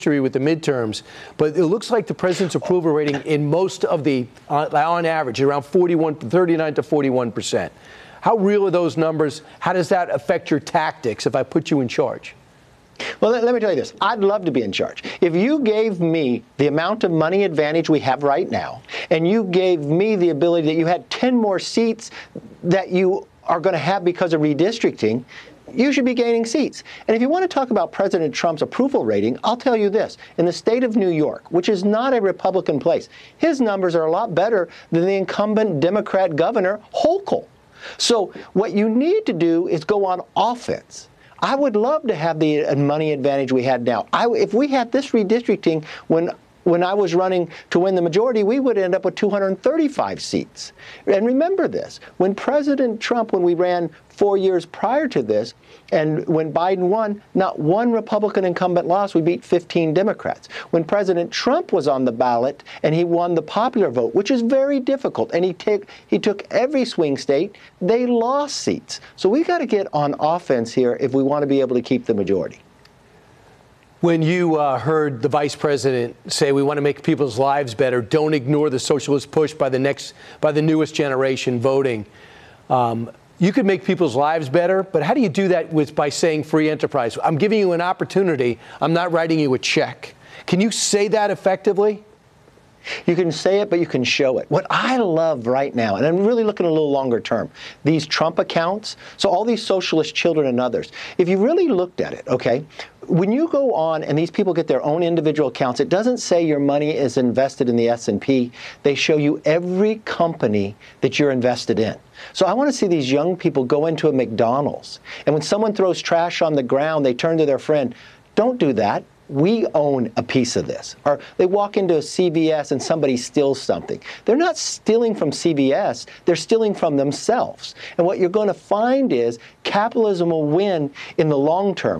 with the midterms, but it looks like the president's approval rating in most of the, on average, around 39 to 41%. How real are those numbers? How does that affect your tactics if I put you in charge? Well, let me tell you this. I'd love to be in charge. If you gave me the amount of money advantage we have right now, and you gave me the ability that you had 10 more seats that you are going to have because of redistricting, you should be gaining seats. And if you want to talk about President Trump's approval rating, I'll tell you this. In the state of New York, which is not a Republican place, his numbers are a lot better than the incumbent Democrat governor, Hochul. So what you need to do is go on offense. I would love to have the money advantage we had now. If we had this redistricting when I was running to win the majority, we would end up with 235 seats. And remember this, when President Trump, when we ran 4 years prior to this, and when Biden won, not one Republican incumbent lost. We beat 15 Democrats. When President Trump was on the ballot and he won the popular vote, which is very difficult, and he took every swing state, they lost seats. So we got to get on offense here if we want to be able to keep the majority. When you heard the vice president say we want to make people's lives better, don't ignore the socialist push by the newest generation voting. You could make people's lives better, but how do you do that by saying free enterprise? I'm giving you an opportunity. I'm not writing you a check. Can you say that effectively? You can say it, but you can show it. What I love right now, and I'm really looking a little longer term, these Trump accounts, so all these socialist children and others, if you really looked at it, okay, when you go on and these people get their own individual accounts, it doesn't say your money is invested in the S&P. They show you every company that you're invested in. So I want to see these young people go into a McDonald's, and when someone throws trash on the ground, they turn to their friend, don't do that. We own a piece of this. Or they walk into a CVS and somebody steals something. They're not stealing from CVS, they're stealing from themselves. And what you're going to find is capitalism will win in the long term.